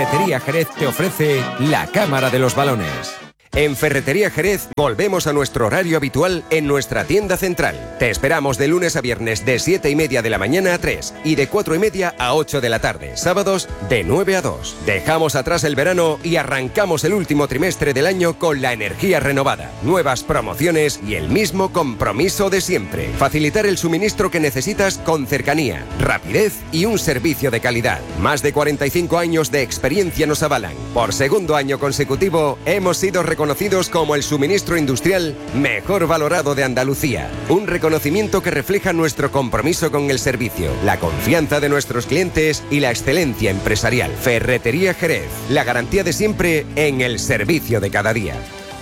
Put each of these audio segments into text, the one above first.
Ferretería Jerez te ofrece la Cámara de los Balones. En Ferretería Jerez volvemos a nuestro horario habitual en nuestra tienda central. Te esperamos de lunes a viernes de 7:30 de la mañana a 3 y de 4:30 a 8 de la tarde. Sábados de 9 a 2. Dejamos atrás el verano y arrancamos el último trimestre del año con la energía renovada, nuevas promociones y el mismo compromiso de siempre. Facilitar el suministro que necesitas con cercanía, rapidez y un servicio de calidad. Más de 45 años de experiencia nos avalan. Por segundo año consecutivo hemos sido reconocidos como el suministro industrial mejor valorado de Andalucía. Un reconocimiento que refleja nuestro compromiso con el servicio, la confianza de nuestros clientes y la excelencia empresarial. Ferretería Jerez, la garantía de siempre en el servicio de cada día.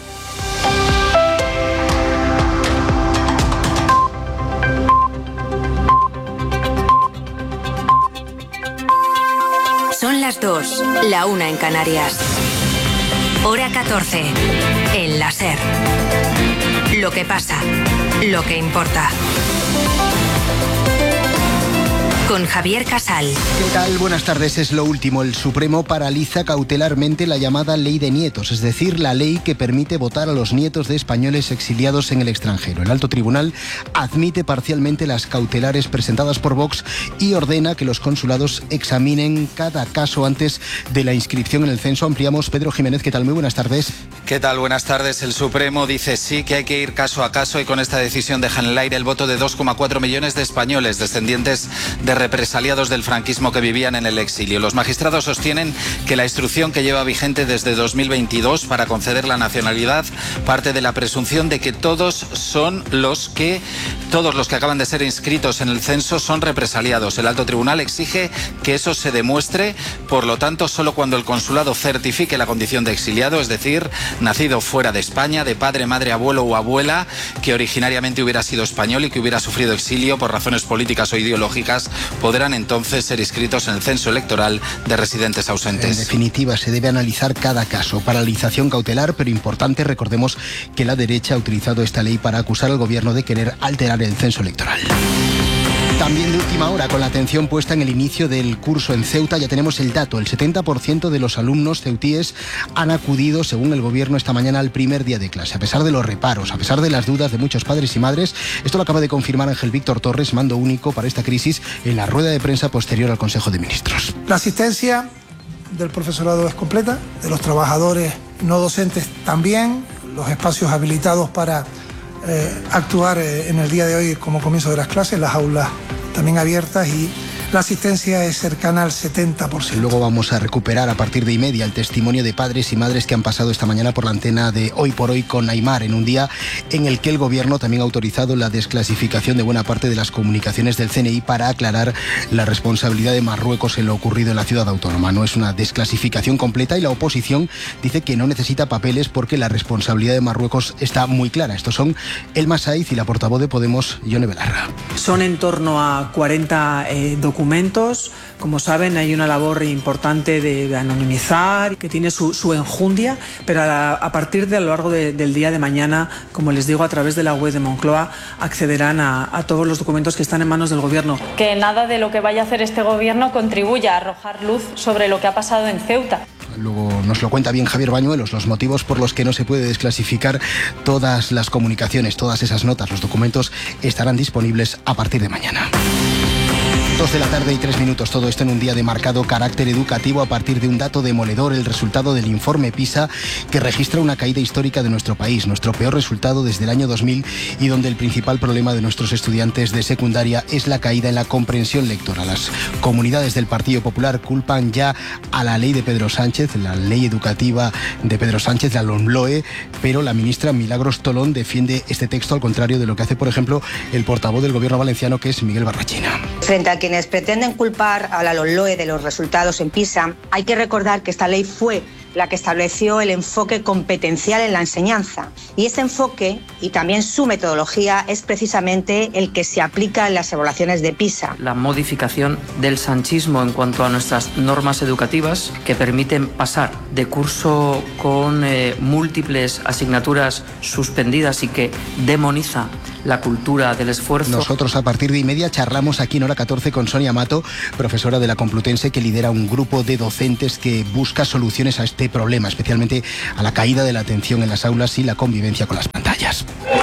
Son las 2, la 1 en Canarias. Hora 14, en la SER. Lo que pasa, lo que importa. Con Javier Casal. ¿Qué tal? Buenas tardes. Es lo último. El Supremo paraliza cautelarmente la llamada Ley de Nietos, es decir, la ley que permite votar a los nietos de españoles exiliados en el extranjero. El Alto Tribunal admite parcialmente las cautelares presentadas por Vox y ordena que los consulados examinen cada caso antes de la inscripción en el censo. Ampliamos. Pedro Jiménez, ¿qué tal? Muy buenas tardes. ¿Qué tal? Buenas tardes. El Supremo dice sí que hay que ir caso a caso y con esta decisión deja en el aire el voto de 2,4 millones de españoles descendientes de represaliados del franquismo que vivían en el exilio. Los magistrados sostienen que la instrucción que lleva vigente desde 2022 para conceder la nacionalidad parte de la presunción de que todos los que acaban de ser inscritos en el censo son represaliados. El Alto Tribunal exige que eso se demuestre, por lo tanto, solo cuando el consulado certifique la condición de exiliado, es decir, nacido fuera de España, de padre, madre, abuelo o abuela, que originariamente hubiera sido español y que hubiera sufrido exilio por razones políticas o ideológicas, podrán entonces ser inscritos en el censo electoral de residentes ausentes. En definitiva, se debe analizar cada caso. Paralización cautelar, pero importante, recordemos que la derecha ha utilizado esta ley para acusar al gobierno de querer alterar el censo electoral. También de última hora, con la atención puesta en el inicio del curso en Ceuta, ya tenemos el dato. El 70% de los alumnos ceutíes han acudido, según el gobierno, esta mañana al primer día de clase. A pesar de los reparos, a pesar de las dudas de muchos padres y madres, esto lo acaba de confirmar Ángel Víctor Torres, mando único para esta crisis, en la rueda de prensa posterior al Consejo de Ministros. La asistencia del profesorado es completa, de los trabajadores no docentes también, los espacios habilitados para actuar en el día de hoy como comienzo de las clases, las aulas también abiertas y la asistencia es cercana al 70%. Luego vamos a recuperar a partir de 1:30 el testimonio de padres y madres que han pasado esta mañana por la antena de Hoy por Hoy con Aimar, en un día en el que el gobierno también ha autorizado la desclasificación de buena parte de las comunicaciones del CNI para aclarar la responsabilidad de Marruecos en lo ocurrido en la ciudad autónoma. No es una desclasificación completa y la oposición dice que no necesita papeles porque la responsabilidad de Marruecos está muy clara. Estos son Elma Saiz y la portavoz de Podemos, Yone Belarra. Son en torno a 40 documentos. Como saben, hay una labor importante de anonimizar, que tiene su enjundia, pero a partir de a lo largo del día de mañana, como les digo, a través de la web de Moncloa, accederán a todos los documentos que están en manos del gobierno. Que nada de lo que vaya a hacer este gobierno contribuya a arrojar luz sobre lo que ha pasado en Ceuta. Luego nos lo cuenta bien Javier Bañuelos, los motivos por los que no se puede desclasificar todas las comunicaciones, todas esas notas, los documentos estarán disponibles a partir de mañana. 2:03 todo esto en un día de marcado carácter educativo a partir de un dato demoledor, el resultado del informe PISA, que registra una caída histórica de nuestro país, nuestro peor resultado desde el año 2000 y donde el principal problema de nuestros estudiantes de secundaria es la caída en la comprensión lectora. Las comunidades del Partido Popular culpan ya a la ley de Pedro Sánchez, la ley educativa de Pedro Sánchez, la LOMLOE, pero la ministra Milagros Tolón defiende este texto al contrario de lo que hace, por ejemplo, el portavoz del gobierno valenciano, que es Miguel Barrachina. Frente a quienes pretenden culpar a la LOMLOE de los resultados en PISA, hay que recordar que esta ley fue la que estableció el enfoque competencial en la enseñanza. Y ese enfoque y también su metodología es precisamente el que se aplica en las evaluaciones de PISA. La modificación del sanchismo en cuanto a nuestras normas educativas que permiten pasar de curso con múltiples asignaturas suspendidas y que demoniza la cultura del esfuerzo. Nosotros a partir de 1:30 charlamos aquí en Hora 14 con Sonia Mato, profesora de la Complutense, que lidera un grupo de docentes que busca soluciones a este problema, especialmente a la caída de la atención en las aulas y la convivencia con las pantallas.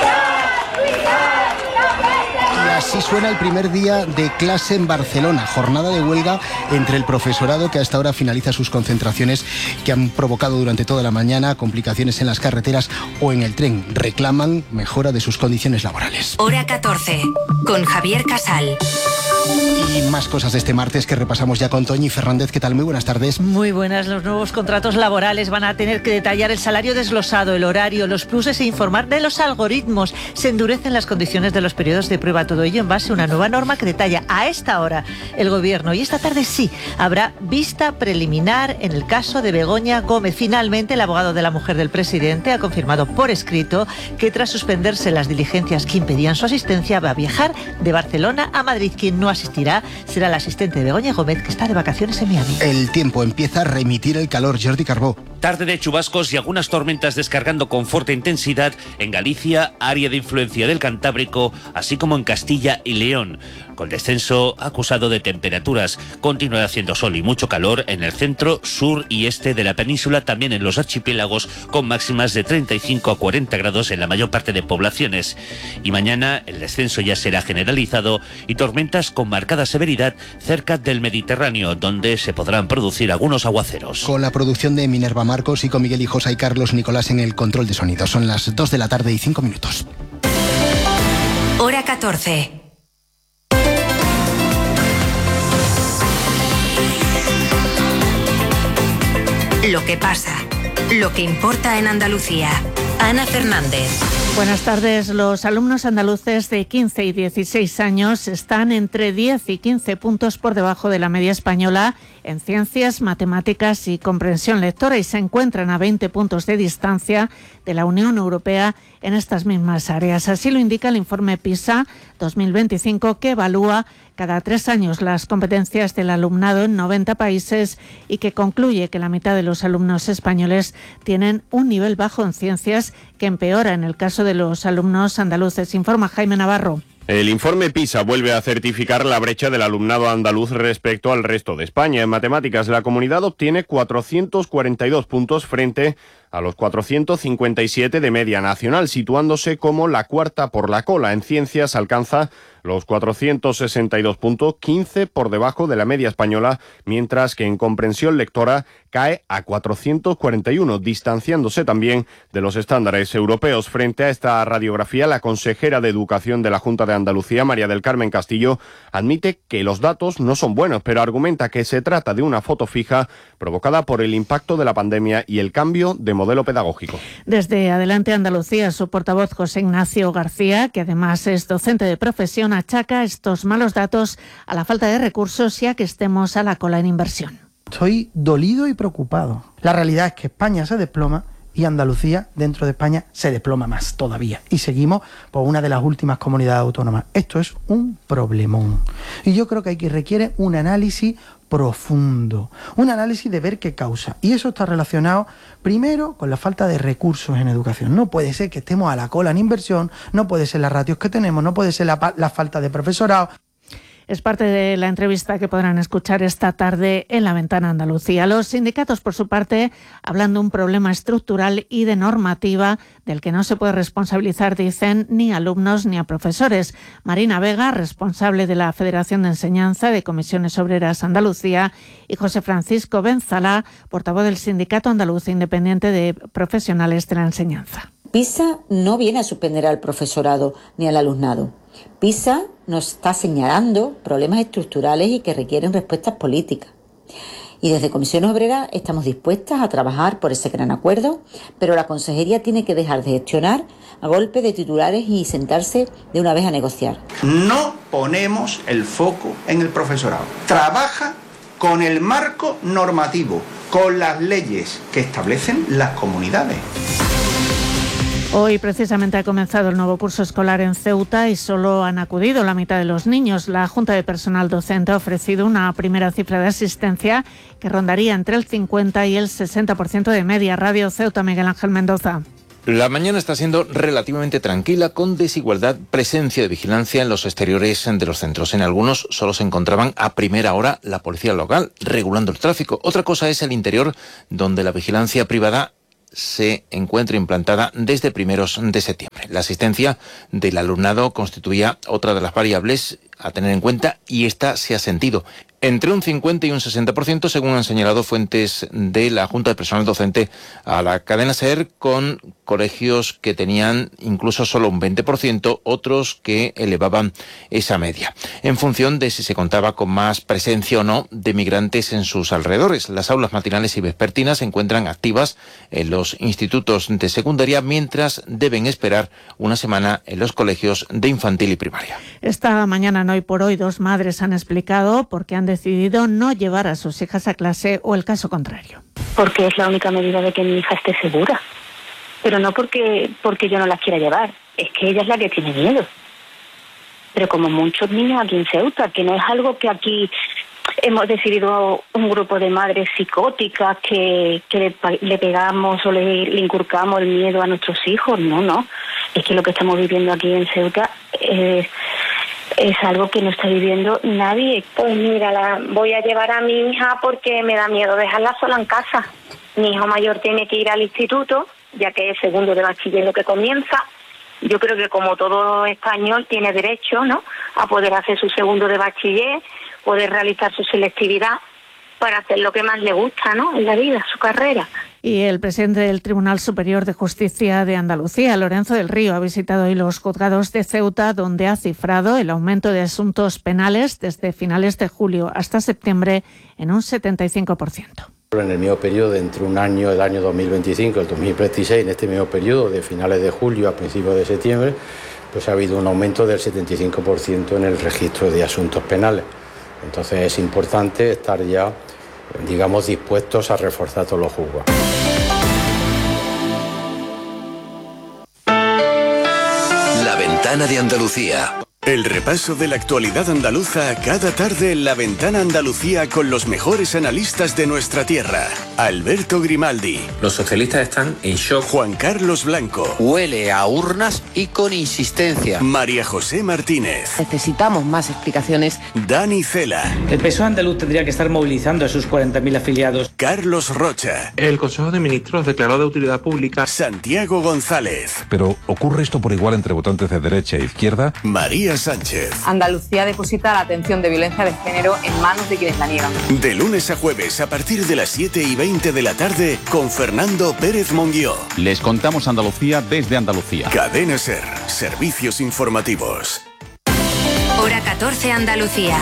Así suena el primer día de clase en Barcelona, jornada de huelga entre el profesorado que hasta ahora finaliza sus concentraciones que han provocado durante toda la mañana complicaciones en las carreteras o en el tren. Reclaman mejora de sus condiciones laborales. Hora 14, con Javier Casal. Y más cosas de este martes que repasamos ya con Toñi Fernández. ¿Qué tal? Muy buenas tardes. Muy buenas. Los nuevos contratos laborales van a tener que detallar el salario desglosado, el horario, los pluses e informar de los algoritmos. Se endurecen las condiciones de los periodos de prueba. Todo ello en base a una nueva norma que detalla a esta hora el Gobierno. Y esta tarde sí, habrá vista preliminar en el caso de Begoña Gómez. Finalmente, el abogado de la mujer del presidente ha confirmado por escrito que tras suspenderse las diligencias que impedían su asistencia, va a viajar de Barcelona a Madrid. Quien no asistirá será el asistente de Begoña Gómez, que está de vacaciones en Miami. El tiempo empieza a remitir el calor. Jordi Carbó. Tarde de chubascos y algunas tormentas descargando con fuerte intensidad en Galicia, área de influencia del Cantábrico, así como en Castilla y León. Con descenso acusado de temperaturas, continúa haciendo sol y mucho calor en el centro, sur y este de la península, también en los archipiélagos, con máximas de 35 a 40 grados en la mayor parte de poblaciones. Y mañana el descenso ya será generalizado y tormentas con marcada severidad cerca del Mediterráneo, donde se podrán producir algunos aguaceros. Con la producción de Minerva Marcos y con Miguel Hijosa y Carlos Nicolás en el control de sonido. Son las 2 de la tarde y 5 minutos. Hora 14. Lo que pasa, lo que importa en Andalucía. Ana Fernández. Buenas tardes. Los alumnos andaluces de 15 y 16 años están entre 10 y 15 puntos por debajo de la media española en ciencias, matemáticas y comprensión lectora y se encuentran a 20 puntos de distancia de la Unión Europea en estas mismas áreas. Así lo indica el informe PISA 2025, que evalúa cada 3 años las competencias del alumnado en 90 países y que concluye que la mitad de los alumnos españoles tienen un nivel bajo en ciencias, que empeora en el caso de los alumnos andaluces. Informa Jaime Navarro. El informe PISA vuelve a certificar la brecha del alumnado andaluz respecto al resto de España. En matemáticas, la comunidad obtiene 442 puntos frente a los 457 de media nacional, situándose como la cuarta por la cola. En ciencias alcanza los 462 puntos, 15 por debajo de la media española, mientras que en comprensión lectora cae a 441, distanciándose también de los estándares europeos. Frente a esta radiografía, la consejera de Educación de la Junta de Andalucía, María del Carmen Castillo, admite que los datos no son buenos, pero argumenta que se trata de una foto fija provocada por el impacto de la pandemia y el cambio de modelo pedagógico. Desde Adelante Andalucía, su portavoz José Ignacio García, que además es docente de profesión, achaca estos malos datos a la falta de recursos y a que estemos a la cola en inversión. Estoy dolido y preocupado. La realidad es que España se desploma y Andalucía, dentro de España, se desploma más todavía. Y seguimos por una de las últimas comunidades autónomas. Esto es un problemón. Y yo creo que aquí requiere un análisis profundo, un análisis de ver qué causa. Y eso está relacionado, primero, con la falta de recursos en educación. No puede ser que estemos a la cola en inversión, no puede ser las ratios que tenemos, no puede ser la falta de profesorado. Es parte de la entrevista que podrán escuchar esta tarde en La Ventana Andalucía. Los sindicatos, por su parte, hablan de un problema estructural y de normativa del que no se puede responsabilizar, dicen, ni a alumnos ni a profesores. Marina Vega, responsable de la Federación de Enseñanza de Comisiones Obreras Andalucía, y José Francisco Benzalá, portavoz del Sindicato Andaluz Independiente de Profesionales de la Enseñanza. PISA no viene a suspender al profesorado ni al alumnado. PISA nos está señalando problemas estructurales y que requieren respuestas políticas. Y desde Comisiones Obreras estamos dispuestas a trabajar por ese gran acuerdo, pero la Consejería tiene que dejar de gestionar a golpe de titulares y sentarse de una vez a negociar. No ponemos el foco en el profesorado. Trabaja con el marco normativo, con las leyes que establecen las comunidades. Hoy precisamente ha comenzado el nuevo curso escolar en Ceuta y solo han acudido la mitad de los niños. La Junta de Personal Docente ha ofrecido una primera cifra de asistencia que rondaría entre el 50 y el 60% de media. Radio Ceuta, Miguel Ángel Mendoza. La mañana está siendo relativamente tranquila, con desigualdad, presencia de vigilancia en los exteriores de los centros. En algunos solo se encontraban a primera hora la policía local regulando el tráfico. Otra cosa es el interior, donde la vigilancia privada se encuentra implantada desde primeros de septiembre. La asistencia del alumnado constituía otra de las variables a tener en cuenta y esta se ha sentido entre un 50 y un 60%, según han señalado fuentes de la Junta de Personal Docente a la cadena SER, con colegios que tenían incluso solo un 20%, otros que elevaban esa media, en función de si se contaba con más presencia o no de migrantes en sus alrededores. Las aulas matinales y vespertinas se encuentran activas en los institutos de secundaria, mientras deben esperar una semana en los colegios de infantil y primaria. Esta mañana en Hoy por Hoy, 2 madres han explicado por qué han decidido no llevar a sus hijas a clase o el caso contrario. Porque es la única medida de que mi hija esté segura. Pero no porque yo no las quiera llevar, es que ella es la que tiene miedo. Pero como muchos niños aquí en Ceuta, que no es algo que aquí hemos decidido un grupo de madres psicóticas que le pegamos o le inculcamos el miedo a nuestros hijos. No, es que lo que estamos viviendo aquí en Ceuta es algo que no está viviendo nadie. Pues mira, voy a llevar a mi hija porque me da miedo dejarla sola en casa. Mi hijo mayor tiene que ir al instituto, ya que es segundo de bachiller lo que comienza. Yo creo que como todo español tiene derecho, ¿no?, a poder hacer su segundo de bachiller, poder realizar su selectividad para hacer lo que más le gusta, ¿no?, en la vida, su carrera. Y el presidente del Tribunal Superior de Justicia de Andalucía, Lorenzo del Río, ha visitado hoy los juzgados de Ceuta, donde ha cifrado el aumento de asuntos penales desde finales de julio hasta septiembre en un 75%. En el mismo periodo, entre un año, el año 2025 y el 2026, en este mismo periodo, de finales de julio a principios de septiembre, pues ha habido un aumento del 75% en el registro de asuntos penales. Entonces es importante estar ya, digamos, dispuestos a reforzar todos los juzgados. La ventana de Andalucía. El repaso de la actualidad andaluza cada tarde en La Ventana Andalucía con los mejores analistas de nuestra tierra. Alberto Grimaldi. Los socialistas están en shock. Juan Carlos Blanco. Huele a urnas y con insistencia. María José Martínez. Necesitamos más explicaciones. Dani Cela. El PSOE andaluz tendría que estar movilizando a sus 40.000 afiliados. Carlos Rocha. El Consejo de Ministros declaró de utilidad pública. Santiago González. Pero ¿ocurre esto por igual entre votantes de derecha e izquierda? María Sánchez. Andalucía deposita la atención de violencia de género en manos de quienes la niegan. De lunes a jueves a partir de las 7:20 de la tarde con Fernando Pérez Monguió. Les contamos Andalucía desde Andalucía. Cadena SER. Servicios informativos. Hora 14 Andalucía.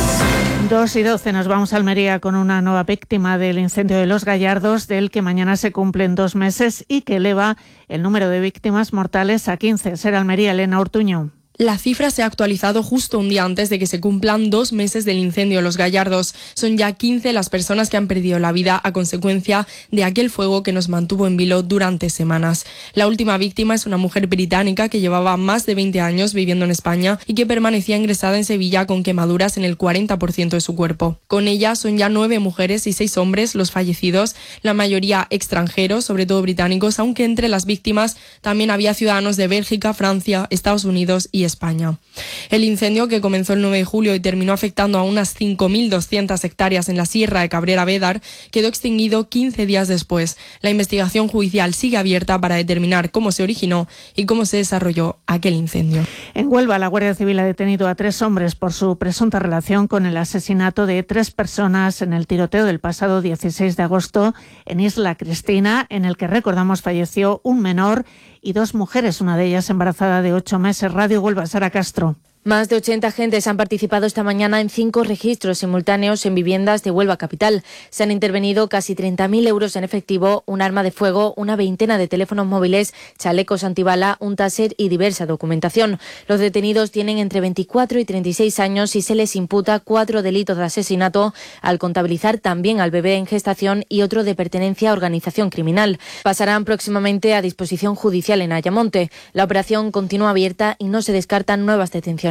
2:12 nos vamos a Almería con una nueva víctima del incendio de Los Gallardos, del que mañana se cumplen 2 meses y que eleva el número de víctimas mortales a 15. SER Almería, Elena Ortuño. La cifra se ha actualizado justo un día antes de que se cumplan 2 meses del incendio de Los Gallardos. Son ya 15 las personas que han perdido la vida a consecuencia de aquel fuego que nos mantuvo en vilo durante semanas. La última víctima es una mujer británica que llevaba más de 20 años viviendo en España y que permanecía ingresada en Sevilla con quemaduras en el 40% de su cuerpo. Con ella son ya 9 mujeres y 6 hombres los fallecidos, la mayoría extranjeros, sobre todo británicos, aunque entre las víctimas también había ciudadanos de Bélgica, Francia, Estados Unidos y España. El incendio, que comenzó el 9 de julio y terminó afectando a unas 5.200 hectáreas en la Sierra de Cabrera-Bédar, quedó extinguido 15 días después. La investigación judicial sigue abierta para determinar cómo se originó y cómo se desarrolló aquel incendio. En Huelva, la Guardia Civil ha detenido a 3 hombres por su presunta relación con el asesinato de 3 personas en el tiroteo del pasado 16 de agosto en Isla Cristina, en el que, recordamos, falleció un menor y 2 mujeres, una de ellas embarazada de 8 meses. Radio Huelva, Sara Castro. Más de 80 agentes han participado esta mañana en 5 registros simultáneos en viviendas de Huelva capital. Se han intervenido casi 30.000 euros en efectivo, un arma de fuego, una veintena de teléfonos móviles, chalecos antibala, un taser y diversa documentación. Los detenidos tienen entre 24 y 36 años y se les imputa 4 delitos de asesinato, al contabilizar también al bebé en gestación y otro de pertenencia a organización criminal. Pasarán próximamente a disposición judicial en Ayamonte. La operación continúa abierta y no se descartan nuevas detenciones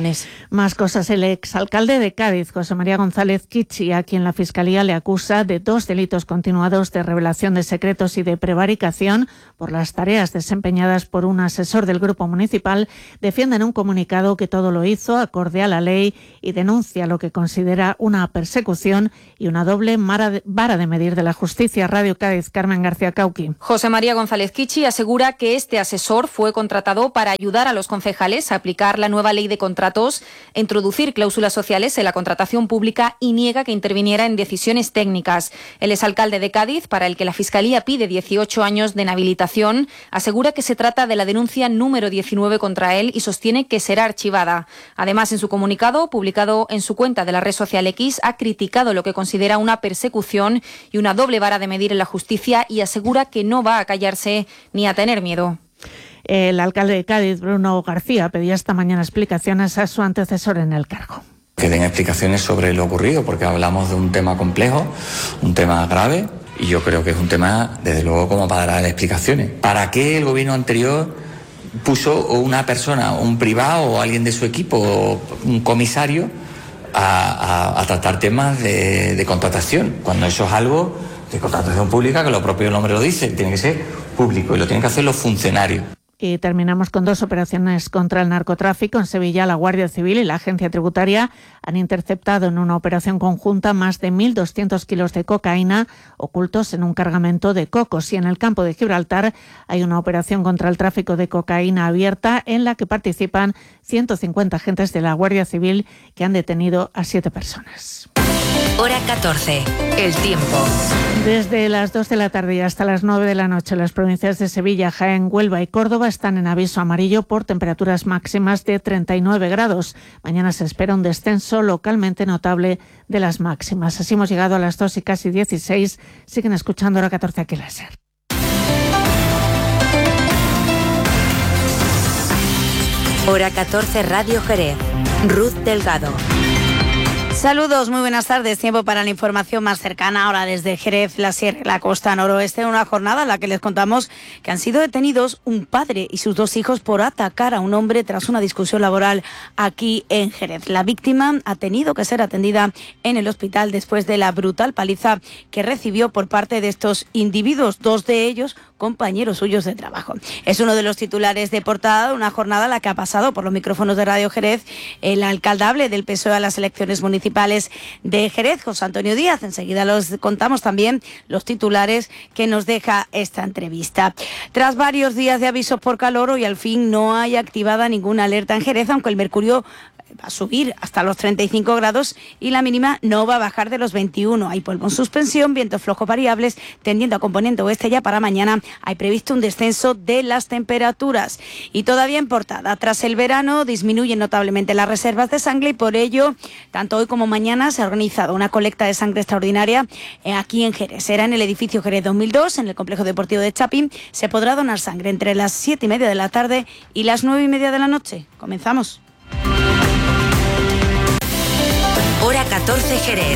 declaraciones. Más cosas. El exalcalde de Cádiz, José María González Kichi, a quien la Fiscalía le acusa de 2 delitos continuados de revelación de secretos y de prevaricación por las tareas desempeñadas por un asesor del Grupo Municipal, defiende en un comunicado que todo lo hizo acorde a la ley y denuncia lo que considera una persecución y una doble vara de medir de la justicia. Radio Cádiz, Carmen García Cauqui. José María González Kichi asegura que este asesor fue contratado para ayudar a los concejales a aplicar la nueva ley de contratos, introducir cláusulas sociales en la contratación pública y niega que interviniera en decisiones técnicas. El exalcalde de Cádiz, para el que la Fiscalía pide 18 años de inhabilitación, asegura que se trata de la denuncia número 19 contra él y sostiene que será archivada. Además, en su comunicado, publicado en su cuenta de la red social X, ha criticado lo que considera una persecución y una doble vara de medir en la justicia y asegura que no va a callarse ni a tener miedo. El alcalde de Cádiz, Bruno García, pedía esta mañana explicaciones a su antecesor en el cargo. Que den explicaciones sobre lo ocurrido, porque hablamos de un tema complejo, un tema grave, y yo creo que es un tema, desde luego, como para dar explicaciones. ¿Para qué el gobierno anterior puso una persona, un privado o alguien de su equipo, o un comisario, a tratar temas de contratación? Cuando eso es algo de contratación pública, que lo propio nombre lo dice, tiene que ser público y lo tienen que hacer los funcionarios. Y terminamos con 2 operaciones contra el narcotráfico. En Sevilla, la Guardia Civil y la Agencia Tributaria han interceptado en una operación conjunta más de 1.200 kilos de cocaína ocultos en un cargamento de cocos. Y en el campo de Gibraltar hay una operación contra el tráfico de cocaína abierta en la que participan 150 agentes de la Guardia Civil que han detenido a 7 personas. Hora 14. El tiempo. Desde las 2 de la tarde y hasta las 9 de la noche, las provincias de Sevilla, Jaén, Huelva y Córdoba están en aviso amarillo por temperaturas máximas de 39 grados. Mañana se espera un descenso localmente notable de las máximas. Así hemos llegado a las 2 y casi 16. Siguen escuchando Hora 14 aquí en la SER. Hora 14 Radio Jerez. Ruth Delgado. Saludos, muy buenas tardes. Tiempo para la información más cercana ahora desde Jerez, la Sierra, la costa noroeste, en una jornada en la que les contamos que han sido detenidos un padre y sus 2 hijos por atacar a un hombre tras una discusión laboral aquí en Jerez. La víctima ha tenido que ser atendida en el hospital después de la brutal paliza que recibió por parte de estos individuos, 2 de ellos compañeros suyos de trabajo. Es uno de los titulares de portada de una jornada en la que ha pasado por los micrófonos de Radio Jerez el alcaldable del PSOE a las elecciones municipales de Jerez, José Antonio Díaz. Enseguida los contamos también los titulares que nos deja esta entrevista. Tras varios días de avisos por calor, hoy al fin no hay activada ninguna alerta en Jerez, aunque el mercurio va a subir hasta los 35 grados y la mínima no va a bajar de los 21. Hay polvo en suspensión, vientos flojos variables tendiendo a componente oeste. Ya para mañana hay previsto un descenso de las temperaturas. Y todavía en portada, tras el verano disminuyen notablemente las reservas de sangre y por ello, tanto hoy como mañana se ha organizado una colecta de sangre extraordinaria aquí en Jerez. Será en el edificio Jerez 2002, en el complejo deportivo de Chapín. Se podrá donar sangre entre las 7:30 de la tarde y las 9:30 de la noche. Comenzamos. Hora 14 Jerez.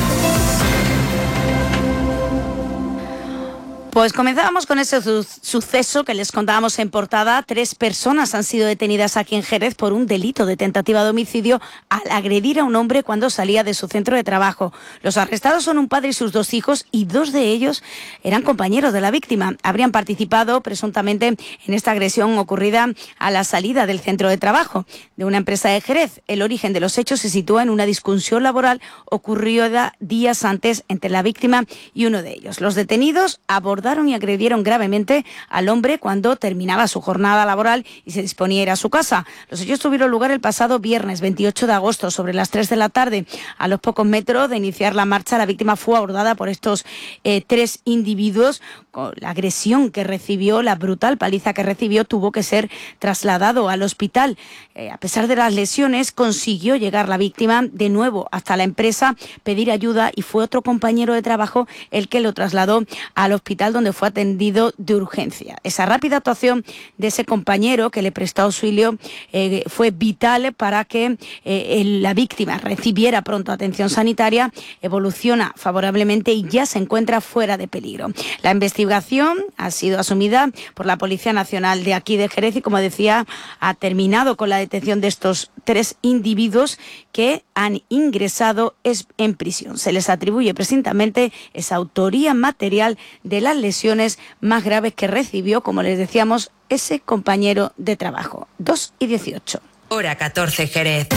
Pues comenzábamos con ese suceso que les contábamos en portada. 3 personas han sido detenidas aquí en Jerez por un delito de tentativa de homicidio al agredir a un hombre cuando salía de su centro de trabajo. Los arrestados son un padre y sus 2 hijos y 2 de ellos eran compañeros de la víctima. Habrían participado presuntamente en esta agresión ocurrida a la salida del centro de trabajo de una empresa de Jerez. El origen de los hechos se sitúa en una discusión laboral ocurrida días antes entre la víctima y uno de ellos. Los detenidos abordaron y agredieron gravemente al hombre cuando terminaba su jornada laboral y se disponía a ir a su casa. Los hechos tuvieron lugar el pasado viernes 28 de agosto sobre las 3 de la tarde. A los pocos metros de iniciar la marcha, la víctima fue abordada por estos 3 individuos. Con la agresión que recibió, la brutal paliza que recibió, tuvo que ser trasladado al hospital. A pesar de las lesiones, consiguió llegar la víctima de nuevo hasta la empresa, pedir ayuda y fue otro compañero de trabajo el que lo trasladó al hospital donde fue atendido de urgencia. Esa rápida actuación de ese compañero que le prestó auxilio fue vital para que la víctima recibiera pronto atención sanitaria, evoluciona favorablemente y ya se encuentra fuera de peligro. La investigación ha sido asumida por la Policía Nacional de aquí de Jerez y, como decía, ha terminado con la detención de estos 3 individuos que han ingresado en prisión. Se les atribuye presuntamente esa autoría material de las lesiones más graves que recibió, como les decíamos, ese compañero de trabajo. 2:18. Hora 14, Jerez.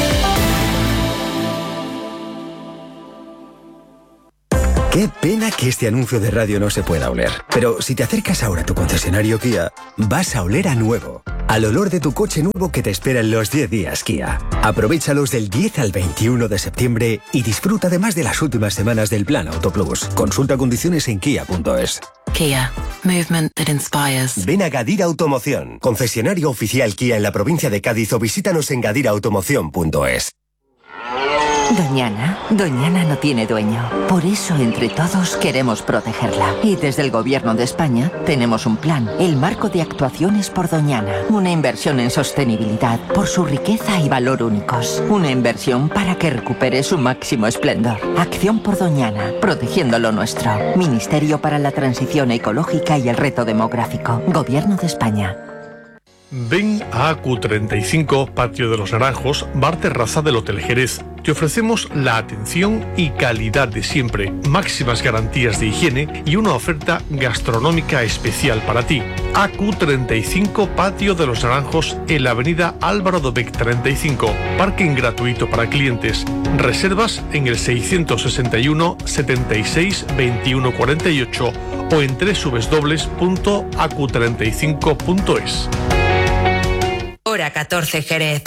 Qué pena que este anuncio de radio no se pueda oler. Pero si te acercas ahora a tu concesionario Kia, vas a oler a nuevo. Al olor de tu coche nuevo que te espera en los 10 días Kia. Aprovéchalos del 10 al 21 de septiembre y disfruta además de las últimas semanas del Plan Auto Plus. Consulta condiciones en kia.es. Kia. Movement that inspires. Ven a Gadira Automoción, concesionario oficial Kia en la provincia de Cádiz, o visítanos en gadiraautomoción.es. Doñana no tiene dueño. Por eso, entre todos, queremos protegerla. Y desde el Gobierno de España tenemos un plan, el Marco de Actuaciones por Doñana. Una inversión en sostenibilidad por su riqueza y valor únicos. Una inversión para que recupere su máximo esplendor. Acción por Doñana, protegiendo lo nuestro. Ministerio para la Transición Ecológica y el Reto Demográfico. Gobierno de España. Ven a AQ35, Patio de los Naranjos, bar terraza del Hotel Jerez. Te ofrecemos la atención y calidad de siempre, máximas garantías de higiene y una oferta gastronómica especial para ti. AQ35, Patio de los Naranjos, en la avenida Álvaro Dobech 35. Parking gratuito para clientes. Reservas en el 661 76 21 48 o en www.acu35.es. Hora 14, Jerez.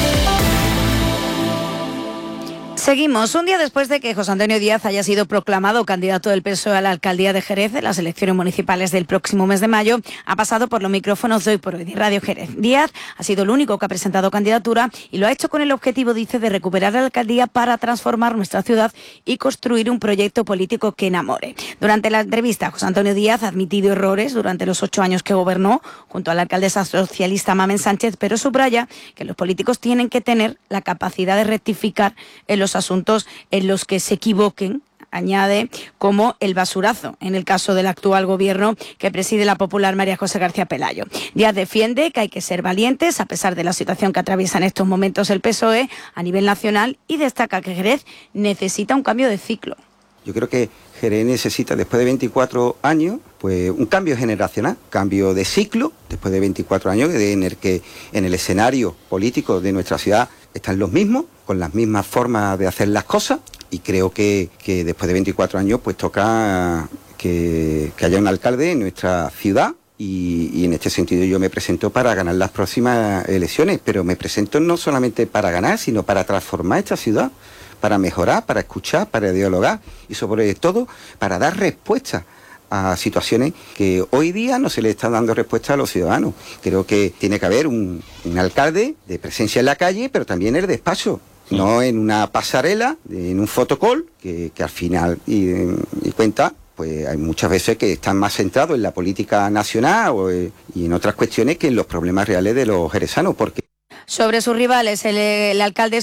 Seguimos. Un día después de que José Antonio Díaz haya sido proclamado candidato del PSOE a la alcaldía de Jerez en las elecciones municipales del próximo mes de mayo, ha pasado por los micrófonos de Hoy por Hoy de Radio Jerez. Díaz ha sido el único que ha presentado candidatura y lo ha hecho con el objetivo, dice, de recuperar la alcaldía para transformar nuestra ciudad y construir un proyecto político que enamore. Durante la entrevista, José Antonio Díaz ha admitido errores durante los 8 años que gobernó junto a la alcaldesa socialista Mamen Sánchez, pero subraya que los políticos tienen que tener la capacidad de rectificar en los asuntos en los que se equivoquen, añade, como el basurazo, en el caso del actual gobierno que preside la popular María José García Pelayo. Díaz defiende que hay que ser valientes a pesar de la situación que atraviesa en estos momentos el PSOE a nivel nacional y destaca que Jerez necesita un cambio de ciclo. Yo creo que Jerez necesita, después de 24 años, pues un cambio generacional, cambio de ciclo, después de 24 años en el que en el escenario político de nuestra ciudad están los mismos, con las mismas formas de hacer las cosas, y creo que después de 24 años pues toca que haya un alcalde en nuestra ciudad. Y en este sentido yo me presento para ganar las próximas elecciones, pero me presento no solamente para ganar, sino para transformar esta ciudad, para mejorar, para escuchar, para dialogar y sobre todo para dar respuesta a situaciones que hoy día no se le está dando respuesta a los ciudadanos. Creo que tiene que haber un alcalde de presencia en la calle, pero también el despacho, no en una pasarela, en un fotocall, que al final y cuenta, pues hay muchas veces que están más centrados en la política nacional y en otras cuestiones que en los problemas reales de los jerezanos. Porque sobre sus rivales, el alcalde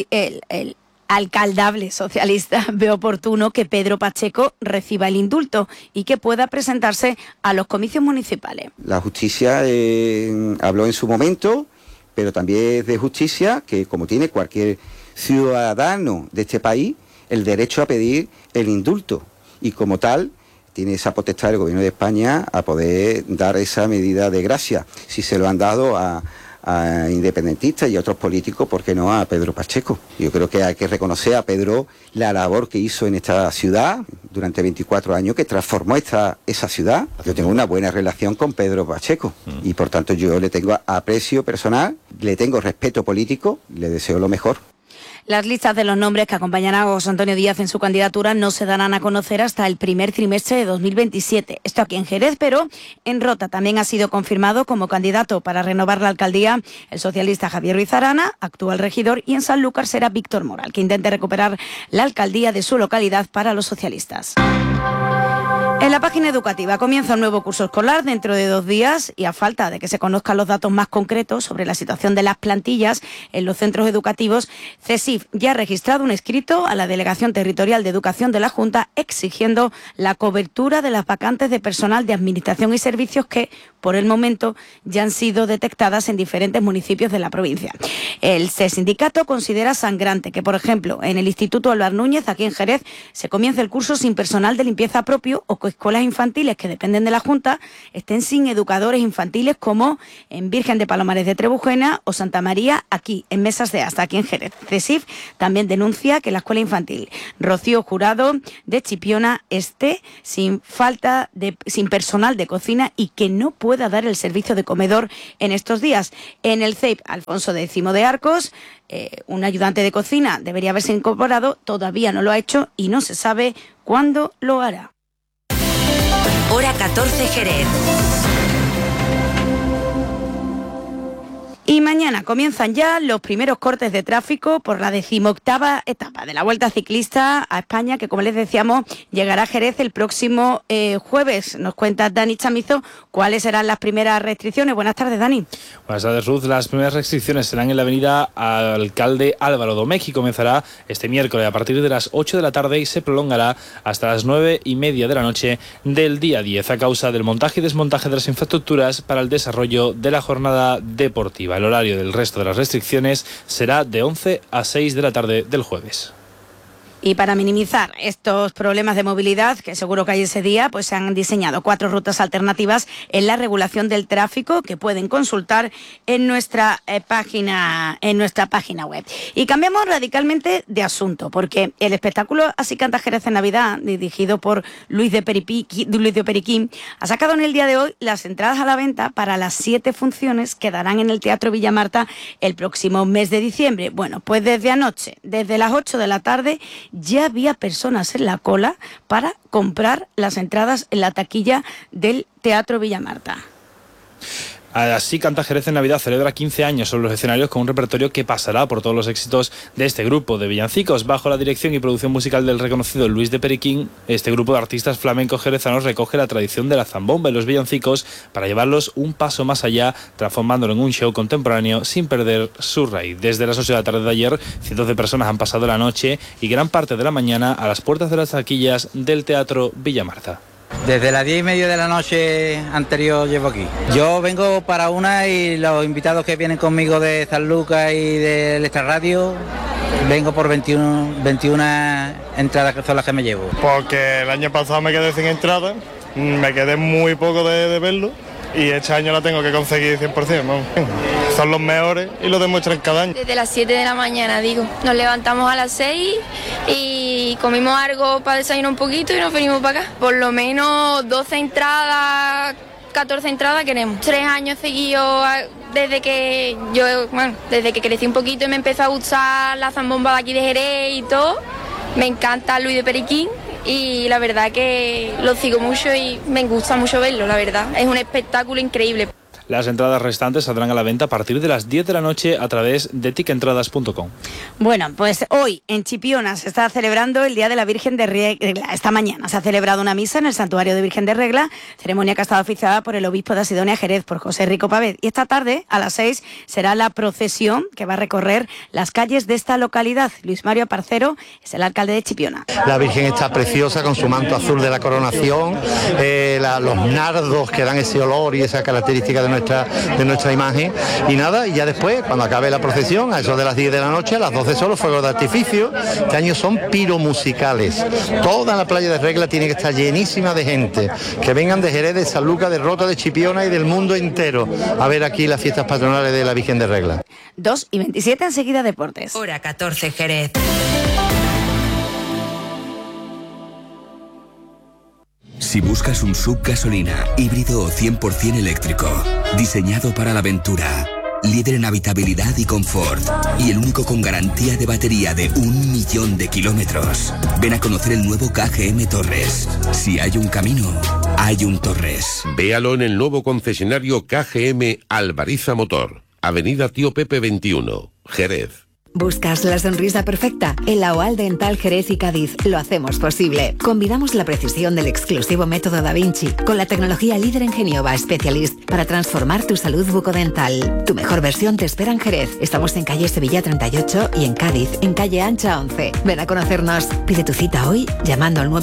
el alcaldable socialista ve oportuno que Pedro Pacheco reciba el indulto y que pueda presentarse a los comicios municipales. La justicia habló en su momento, pero también es de justicia que, como tiene cualquier ciudadano de este país, el derecho a pedir el indulto. Y como tal, tiene esa potestad el Gobierno de España a poder dar esa medida de gracia. Si se lo han dado a independentistas y a otros políticos, ¿por qué no a Pedro Pacheco? Yo creo que hay que reconocer a Pedro la labor que hizo en esta ciudad durante 24 años, que transformó esa ciudad. Yo tengo una buena relación con Pedro Pacheco y por tanto yo le tengo aprecio personal, le tengo respeto político, le deseo lo mejor. Las listas de los nombres que acompañarán a José Antonio Díaz en su candidatura no se darán a conocer hasta el primer trimestre de 2027. Esto aquí en Jerez, pero en Rota también ha sido confirmado como candidato para renovar la alcaldía el socialista Javier Ruiz Arana, actual regidor, y en Sanlúcar será Víctor Moral, que intente recuperar la alcaldía de su localidad para los socialistas. En la página educativa comienza un nuevo curso escolar dentro de 2 días y a falta de que se conozcan los datos más concretos sobre la situación de las plantillas en los centros educativos, CESIF ya ha registrado un escrito a la Delegación Territorial de Educación de la Junta exigiendo la cobertura de las vacantes de personal de administración y servicios que, por el momento, ya han sido detectadas en diferentes municipios de la provincia. El sindicato considera sangrante que, por ejemplo, en el Instituto Álvar Núñez, aquí en Jerez, se comience el curso sin personal de limpieza propio o que escuelas infantiles que dependen de la Junta estén sin educadores infantiles, como en Virgen de Palomares de Trebujena o Santa María, aquí en Mesas de Asta, aquí en Jerez. CESIF también denuncia que la escuela infantil Rocío Jurado de Chipiona esté sin personal de cocina y que no pueda dar el servicio de comedor en estos días. En el CEIP Alfonso X de Arcos, un ayudante de cocina debería haberse incorporado, todavía no lo ha hecho y no se sabe cuándo lo hará. Hora 14 Jerez. Y mañana comienzan ya los primeros cortes de tráfico por la 18ª etapa de la Vuelta Ciclista a España, que, como les decíamos, llegará a Jerez el próximo jueves. Nos cuenta Dani Chamizo cuáles serán las primeras restricciones. Buenas tardes, Dani. Buenas tardes, Ruth. Las primeras restricciones serán en la avenida Alcalde Álvaro Domecq y comenzará este miércoles a partir de las 8 de la tarde y se prolongará hasta las 9:30 de la noche del día 10 a causa del montaje y desmontaje de las infraestructuras para el desarrollo de la jornada deportiva. El horario del resto de las restricciones será de 11 a 6 de la tarde del jueves. Y para minimizar estos problemas de movilidad, que seguro que hay ese día, pues se han diseñado 4 rutas alternativas en la regulación del tráfico que pueden consultar en nuestra página web. Y cambiamos radicalmente de asunto, porque el espectáculo Así canta Jerez en Navidad, dirigido por Luis de Periquín, ha sacado en el día de hoy las entradas a la venta para las 7 funciones que darán en el Teatro Villamarta el próximo mes de diciembre. Bueno, pues desde anoche, desde las 8 de la tarde, ya había personas en la cola para comprar las entradas en la taquilla del Teatro Villamarta. Así canta Jerez en Navidad celebra 15 años sobre los escenarios con un repertorio que pasará por todos los éxitos de este grupo de villancicos. Bajo la dirección y producción musical del reconocido Luis de Periquín, este grupo de artistas flamencos jerezanos recoge la tradición de la zambomba y los villancicos para llevarlos un paso más allá, transformándolo en un show contemporáneo sin perder su raíz. Desde las 8 de la tarde de ayer, cientos de personas han pasado la noche y gran parte de la mañana a las puertas de las taquillas del Teatro Villamarta. Desde las 10:30 de la noche anterior llevo aquí. Yo vengo para una y los invitados que vienen conmigo de Sanlúcar y del Extrarradio, vengo por 21 entradas que son las que me llevo. Porque el año pasado me quedé sin entrada, me quedé muy poco de verlo y este año la tengo que conseguir 100%. ¿no? Son los mejores y lo demuestran cada año. Desde las 7 de la mañana, nos levantamos a las 6 y comimos algo para desayunar un poquito y nos venimos para acá. Por lo menos 12 entradas, 14 entradas queremos. 3 años seguidos desde que crecí un poquito y me empezó a gustar la zambomba de aquí de Jerez y todo. Me encanta Luis de Periquín. Y la verdad que lo sigo mucho y me gusta mucho verlo, la verdad. Es un espectáculo increíble. Las entradas restantes saldrán a la venta a partir de las 10 de la noche a través de tickentradas.com. Bueno, pues hoy en Chipiona se está celebrando el Día de la Virgen de Regla. Esta mañana se ha celebrado una misa en el Santuario de Virgen de Regla, ceremonia que ha estado oficiada por el obispo de Asidonia Jerez, por José Rico Pavés. Y esta tarde, a las 6, será la procesión que va a recorrer las calles de esta localidad. Luis Mario Aparcero es el alcalde de Chipiona. La Virgen está preciosa con su manto azul de la coronación, los nardos que dan ese olor y esa característica de nuestra imagen, y nada, y ya después, cuando acabe la procesión, a eso de las 10 de la noche, a las 12 son los fuegos de artificio. Este año son piromusicales. Toda la playa de Regla tiene que estar llenísima de gente, que vengan de Jerez, de Sanlúcar, de Rota, de Chipiona y del mundo entero a ver aquí las fiestas patronales de la Virgen de Regla. 2:27, enseguida deportes. Hora 14 Jerez. Si buscas un SUV gasolina, híbrido o 100% eléctrico, diseñado para la aventura, líder en habitabilidad y confort, y el único con garantía de batería de 1.000.000 de kilómetros. Ven a conocer el nuevo KGM Torres. Si hay un camino, hay un Torres. Véalo en el nuevo concesionario KGM Alvariza Motor, Avenida Tío Pepe 21, Jerez. ¿Buscas la sonrisa perfecta? En la OAL Dental Jerez y Cádiz lo hacemos posible. Combinamos la precisión del exclusivo método Da Vinci con la tecnología líder en Genioba Specialist para transformar tu salud bucodental. Tu mejor versión te espera en Jerez. Estamos en calle Sevilla 38 y en Cádiz, en calle Ancha 11. Ven a conocernos. Pide tu cita hoy llamando al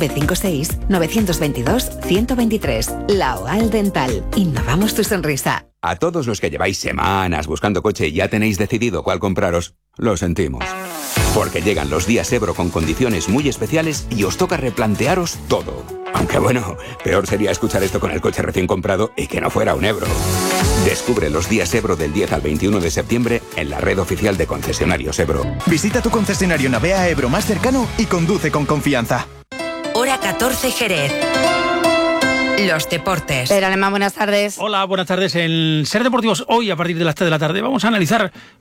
956-922-123. La OAL Dental. Innovamos tu sonrisa. A todos los que lleváis semanas buscando coche y ya tenéis decidido cuál compraros, lo sentimos. Porque llegan los días Ebro con condiciones muy especiales y os toca replantearos todo. Aunque bueno, peor sería escuchar esto con el coche recién comprado y que no fuera un Ebro. Descubre los días Ebro del 10 al 21 de septiembre en la red oficial de concesionarios Ebro. Visita tu concesionario Navea Ebro más cercano y conduce con confianza. Hora 14 Jerez. Los deportes. Pero Alemán, buenas tardes. Hola, buenas tardes. En Ser Deportivos, hoy a partir de las 3 de la tarde vamos a analizar